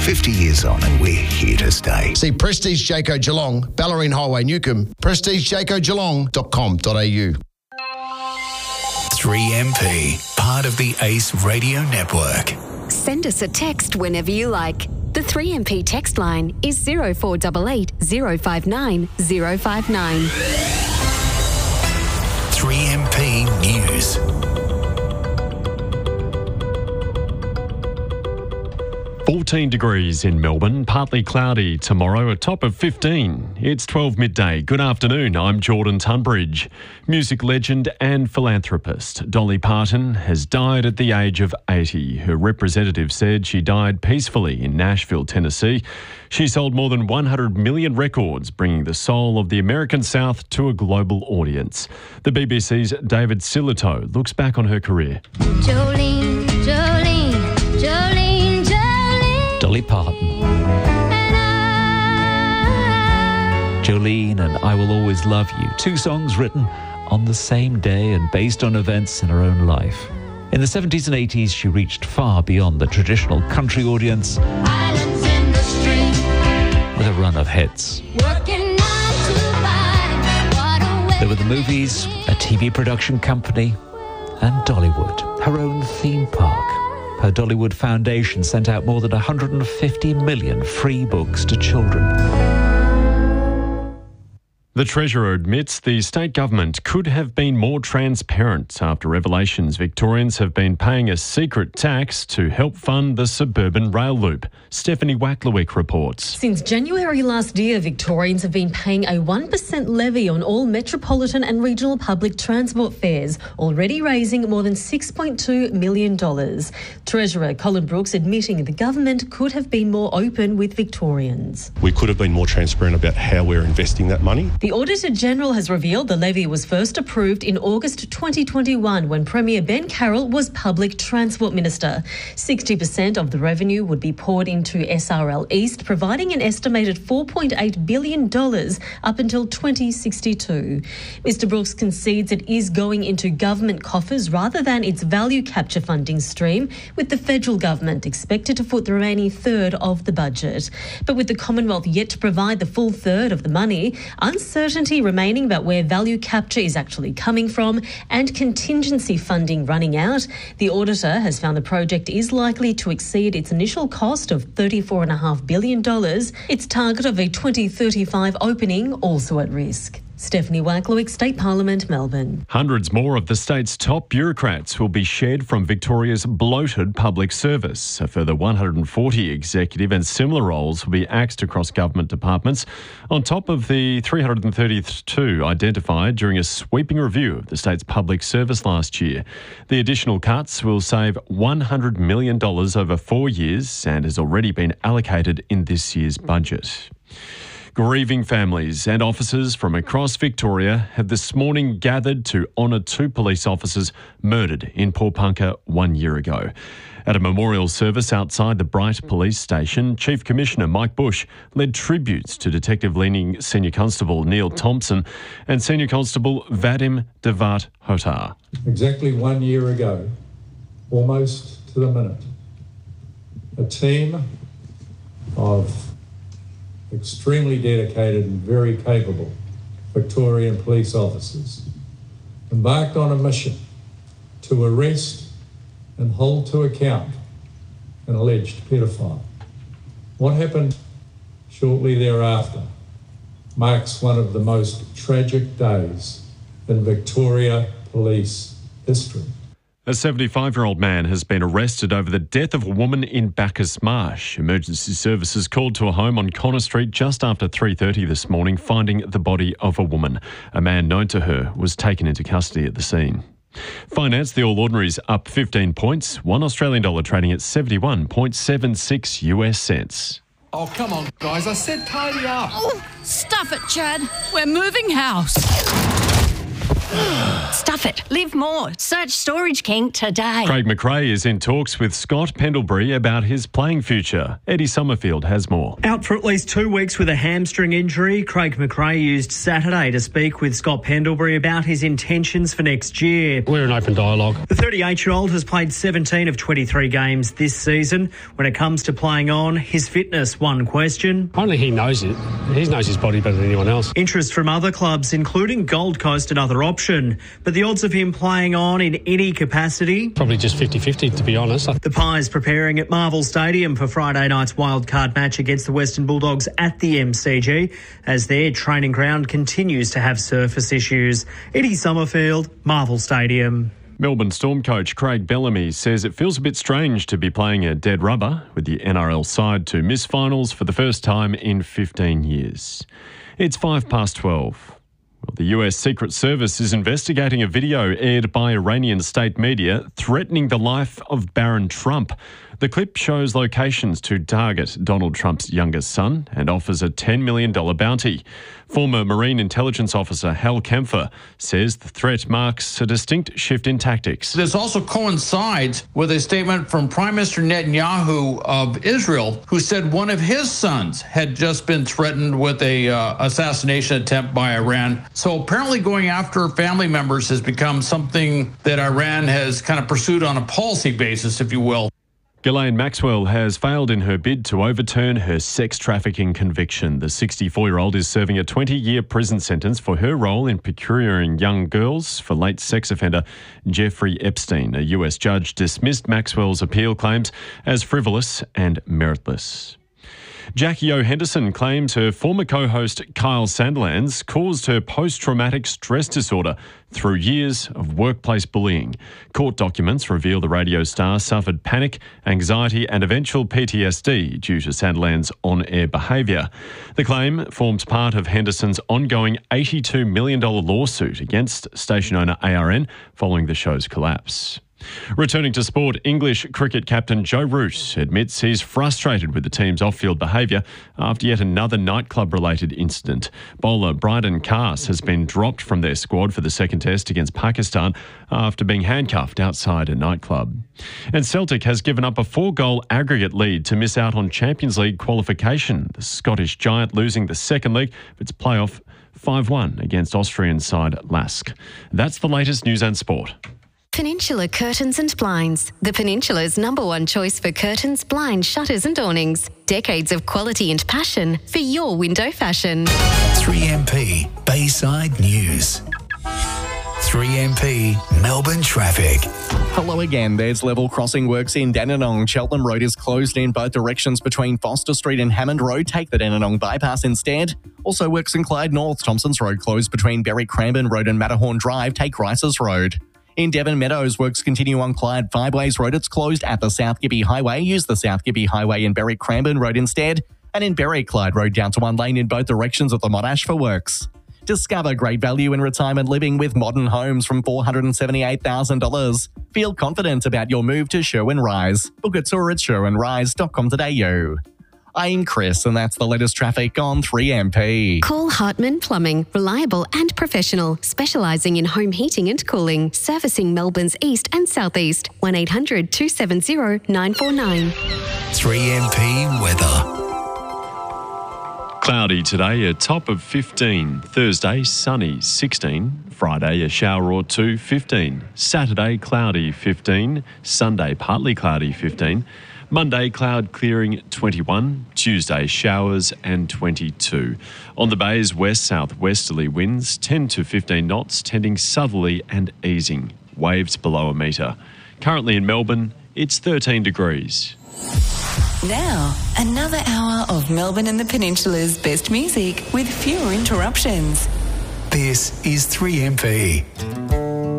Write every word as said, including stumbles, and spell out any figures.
fifty years on and we're here to stay. See Prestige Jayco Geelong, Ballerine Highway, Newcomb, prestige jayco geelong dot com dot a u. three M P, part of the Ace Radio Network. Send us a text whenever you like. The three M P text line is zero four eight eight, zero five nine, zero five nine. three M P News. fourteen degrees in Melbourne, partly cloudy tomorrow, a top of fifteen. It's twelve midday. Good afternoon, I'm Jordan Tunbridge. Music legend and philanthropist Dolly Parton has died at the age of eighty. Her representative said she died peacefully in Nashville, Tennessee. She sold more than one hundred million records, bringing the soul of the American South to a global audience. The B B C's David Silito looks back on her career. Jolene, Jolene, Jolene. Dolly Parton. Jolene and I Will Always Love You, two songs written on the same day and based on events in her own life. In the seventies and eighties, she reached far beyond the traditional country audience Islands in the stream, with a run of hits. working nine to five. What a way There were the movies, a T V production company, and Dollywood, her own theme park. Her Dollywood Foundation sent out more than one hundred fifty million free books to children. The Treasurer admits the state government could have been more transparent after revelations Victorians have been paying a secret tax to help fund the suburban rail loop. Stephanie Wacklewick reports. Since January last year, Victorians have been paying a one percent levy on all metropolitan and regional public transport fares, already raising more than six point two million dollars. Treasurer Colin Brooks admitting the government could have been more open with Victorians. We could have been more transparent about how we're investing that money. The Auditor-General has revealed the levy was first approved in August twenty twenty-one when Premier Ben Carroll was Public Transport Minister. sixty percent of the revenue would be poured into S R L East, providing an estimated four point eight billion dollars up until twenty sixty-two. Mister Brooks concedes it is going into government coffers rather than its value capture funding stream, with the federal government expected to foot the remaining third of the budget. But with the Commonwealth yet to provide the full third of the money, uncertainty remaining about where value capture is actually coming from and contingency funding running out, the auditor has found the project is likely to exceed its initial cost of thirty-four point five billion dollars, its target of a twenty thirty-five opening also at risk. Stephanie Wacklewick, State Parliament, Melbourne. Hundreds more of the state's top bureaucrats will be shed from Victoria's bloated public service. A further one hundred forty executive and similar roles will be axed across government departments, on top of the three hundred thirty-two identified during a sweeping review of the state's public service last year. The additional cuts will save one hundred million dollars over four years and has already been allocated in this year's budget. Grieving families and officers from across Victoria have this morning gathered to honour two police officers murdered in Pawnpukka one year ago. At a memorial service outside the Bright Police Station, Chief Commissioner Mike Bush led tributes to detective-leaning Senior Constable Neil Thompson and Senior Constable Vadim Devat Hotar. Exactly one year ago, almost to the minute, a team of extremely dedicated and very capable Victorian police officers embarked on a mission to arrest and hold to account an alleged paedophile. What happened shortly thereafter marks one of the most tragic days in Victoria police history. A seventy-five-year-old man has been arrested over the death of a woman in Bacchus Marsh. Emergency services called to a home on Connor Street just after three thirty this morning, finding the body of a woman. A man known to her was taken into custody at the scene. Finance, the All Ordinaries up fifteen points, one Australian dollar trading at seventy-one point seven six U S cents. Oh, come on, guys, I said tidy up. Oh, stuff it, Chad. We're moving house. Stuff it. Live more. Search Storage King today. Craig McRae is in talks with Scott Pendlebury about his playing future. Eddie Summerfield has more. Out for at least two weeks with a hamstring injury, Craig McRae used Saturday to speak with Scott Pendlebury about his intentions for next year. We're in open dialogue. The thirty-eight-year-old has played seventeen of twenty-three games this season. When it comes to playing on, his fitness, one question. Only he knows it. He knows his body better than anyone else. Interest from other clubs, including Gold Coast, another option. But the odds of him playing on in any capacity? Probably just fifty-fifty, to be honest. The Pies preparing at Marvel Stadium for Friday night's wildcard match against the Western Bulldogs at the M C G, as their training ground continues to have surface issues. Eddie Summerfield, Marvel Stadium. Melbourne Storm coach Craig Bellamy says it feels a bit strange to be playing a dead rubber with the N R L side to miss finals for the first time in fifteen years. It's five past twelve. Well, the U S Secret Service is investigating a video aired by Iranian state media threatening the life of Baron Trump. The clip shows locations to target Donald Trump's youngest son and offers a ten million dollars bounty. Former Marine Intelligence Officer Hal Kempfer says the threat marks a distinct shift in tactics. This also coincides with a statement from Prime Minister Netanyahu of Israel, who said one of his sons had just been threatened with a uh, assassination attempt by Iran. So apparently going after family members has become something that Iran has kind of pursued on a policy basis, if you will. Ghislaine Maxwell has failed in her bid to overturn her sex trafficking conviction. The sixty-four-year-old is serving a twenty-year prison sentence for her role in procuring young girls for late sex offender Jeffrey Epstein. A U S judge dismissed Maxwell's appeal claims as frivolous and meritless. Jackie O. Henderson claims her former co-host Kyle Sandilands caused her post-traumatic stress disorder through years of workplace bullying. Court documents reveal the radio star suffered panic, anxiety and eventual P T S D due to Sandilands' on-air behaviour. The claim forms part of Henderson's ongoing eighty-two million dollars lawsuit against station owner A R N following the show's collapse. Returning to sport, English cricket captain Joe Root admits he's frustrated with the team's off-field behaviour after yet another nightclub-related incident. Bowler Bryden Cass has been dropped from their squad for the second test against Pakistan after being handcuffed outside a nightclub. And Celtic has given up a four-goal aggregate lead to miss out on Champions League qualification. The Scottish giant losing the second leg of its playoff five one against Austrian side Lask. That's the latest news and sport. Peninsula Curtains and Blinds, the Peninsula's number one choice for curtains, blinds, shutters and awnings. Decades of quality and passion for your window fashion. three M P Bayside News. three M P Melbourne traffic. Hello again. There's level crossing works in Dandenong. Cheltenham Road is closed in both directions between Foster Street and Hammond Road. Take the Dandenong bypass instead. Also works in Clyde North. Thompson's Road closed between Berry Cranbourne Road and Matterhorn Drive. Take Rices Road. In Devon Meadows, works continue on Clyde Fiveways Road. It's closed at the South Gibby Highway. Use the South Gibby Highway in Berry Cranbourne Road instead. And in Berry, Clyde Road down to one lane in both directions of the Monash for works. Discover great value in retirement living with modern homes from four hundred seventy-eight thousand dollars. Feel confident about your move to Sherwin Rise. Book a tour at sherwin rise dot com today. I'm Chris, and that's the latest traffic on three M P. Call Hartman Plumbing, reliable and professional, specialising in home heating and cooling, servicing Melbourne's east and southeast. one eight hundred two seven zero nine four nine. three M P weather. Cloudy today, a top of fifteen. Thursday, sunny, sixteen. Friday, a shower or two, fifteen. Saturday, cloudy, fifteen. Sunday, partly cloudy, fifteen. Monday, cloud clearing, twenty-one. Tuesday, showers and twenty-two. On the bays, west-southwesterly winds, ten to fifteen knots, tending southerly and easing. Waves below a metre. Currently in Melbourne, it's thirteen degrees. Now, another hour of Melbourne and the Peninsula's best music with fewer interruptions. This is three M P.